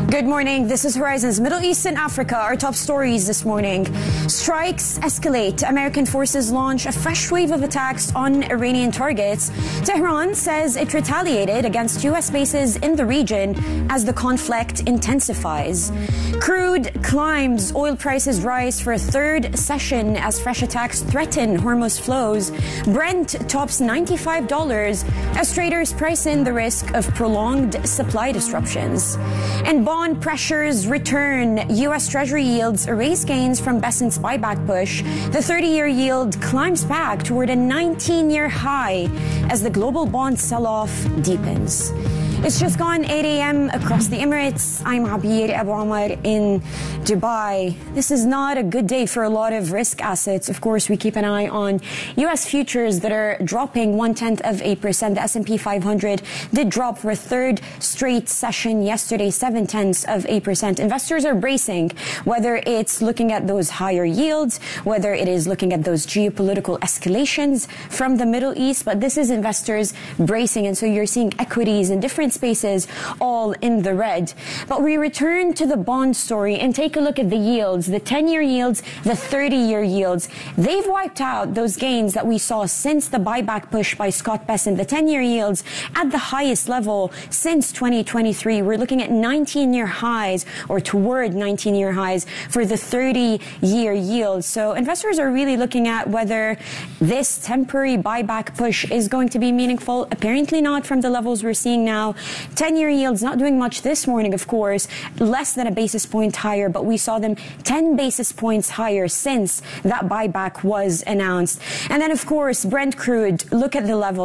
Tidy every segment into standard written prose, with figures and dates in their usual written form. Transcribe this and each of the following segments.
Good morning. This is Horizon's Middle East and Africa. Our top stories this morning. Strikes escalate. American forces launch a fresh wave of attacks on Iranian targets. Tehran says it retaliated against U.S. bases in the region as the conflict intensifies. Crude climbs. Oil prices rise for a third session as fresh attacks threaten Hormuz flows. Brent tops $95 as traders price in the risk of prolonged supply disruptions. And bond pressures return. U.S. Treasury yields erase gains from Bessent's buyback push. The 30-year yield climbs back toward a 19-year high as the global bond sell-off deepens. It's just gone 8 a.m. across the Emirates. I'm Abir Abu Omar in Dubai. This is not a good day for a lot of risk assets. Of course, we keep an eye on U.S. futures that are dropping 0.1%. The S&P 500 did drop for a third straight session yesterday, 0.7%. Investors are bracing, whether it's looking at those higher yields, whether it is looking at those geopolitical escalations from the Middle East. But this is investors bracing. And so you're seeing equities in different spaces all in the red. But we return to the bond story and take a look at the yields, the 10-year yields, the 30-year yields. They've wiped out those gains that we saw since the buyback push by Scott Bessent. The 10-year yields at the highest level since 2023. We're looking at 19-year highs or toward 19-year highs for the 30-year yield. So investors are really looking at whether this temporary buyback push is going to be meaningful. Apparently not from the levels we're seeing now. 10-year yields not doing much this morning, of course, less than a basis point higher, but we saw them 10 basis points higher since that buyback was announced. And then, of course, Brent crude, look at the level,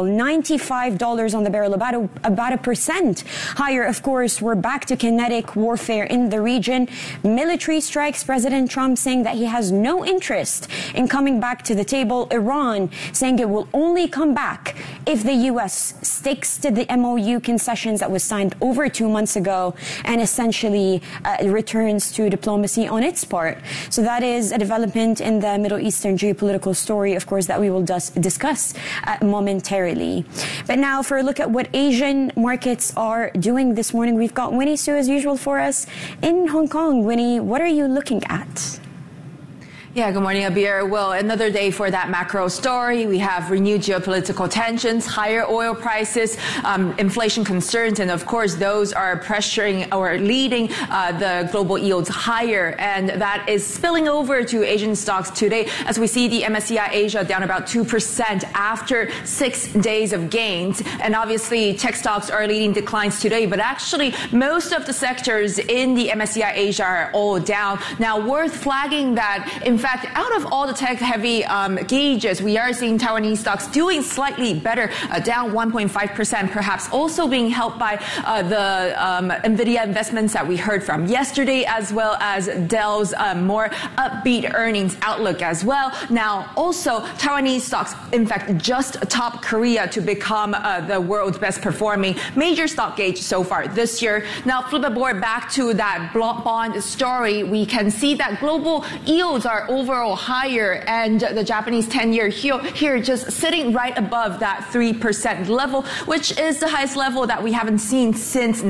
$95 on the barrel, about a percent higher. Of course, we're back to kinetic warfare in the region. Military strikes, President Trump saying that he has no interest in coming back to the table. Iran saying it will only come back if the U.S. sticks to the MOU concessions that was signed over 2 months ago and essentially returns to diplomacy on its part. So that is a development in the Middle Eastern geopolitical story, of course, that we will discuss momentarily. But now for a look at what Asian markets are doing this morning, we've got Winnie Su as usual for us in Hong Kong. Winnie, what are you looking at? Yeah, good morning, Abir. Well, another day for that macro story. We have renewed geopolitical tensions, higher oil prices, inflation concerns, and of course, those are pressuring or leading the global yields higher. And that is spilling over to Asian stocks today as we see the MSCI Asia down about 2% after 6 days of gains. And obviously, tech stocks are leading declines today, but actually, most of the sectors in the MSCI Asia are all down. Now, worth flagging that, in fact, out of all the tech-heavy gauges, we are seeing Taiwanese stocks doing slightly better, down 1.5%, perhaps also being helped by the NVIDIA investments that we heard from yesterday, as well as Dell's more upbeat earnings outlook as well. Now, also, Taiwanese stocks, in fact, just top Korea to become the world's best performing major stock gauge so far this year. Now, flip the board back to that bond story. We can see that global yields are overall higher, and the Japanese 10-year here just sitting right above that 3% level, which is the highest level that we haven't seen since